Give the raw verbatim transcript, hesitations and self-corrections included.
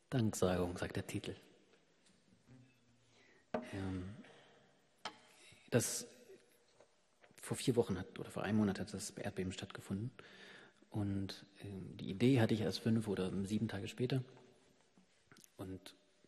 Danksagung, sagt der Titel. Ähm, das vor vier Wochen hat, oder vor einem Monat hat das Erdbeben stattgefunden. Und ähm, die Idee hatte ich erst fünf oder sieben Tage später.